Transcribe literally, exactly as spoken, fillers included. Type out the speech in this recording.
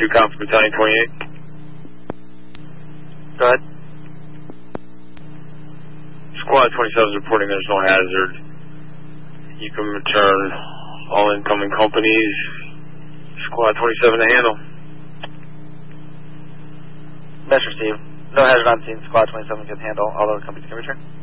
two, count for Battalion twenty-eight. Go ahead. Squad twenty-seven is reporting there's no hazard. You can return all incoming companies. Squad twenty-seven to handle. Message received. No hazard on scene. Squad twenty-seven can handle. All other companies can return.